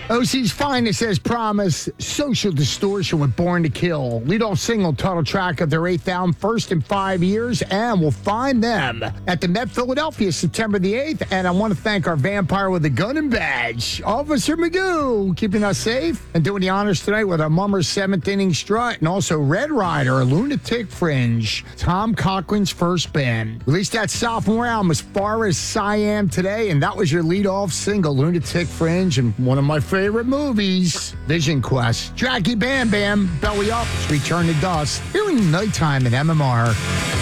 OC's finest as promised, Social Distortion with Born to Kill. Leadoff single, title track of their 8th album, first in 5 years, and we'll find them at the Met Philadelphia, September the 8th. And I want to thank our vampire with the gun and badge, Officer Magoo, keeping us safe and doing the honors tonight with our Mummers 7th Inning Strut, and also Red Rider, Lunatic Fringe, Tom Cochran's first band. Released that sophomore album as far as Siam today, and that was your leadoff single, Lunatic Fringe, and one of my favorite movies, Vision Quest. Jackie Bam Bam, Belly Up, Return to Dust, here in nighttime at MMR.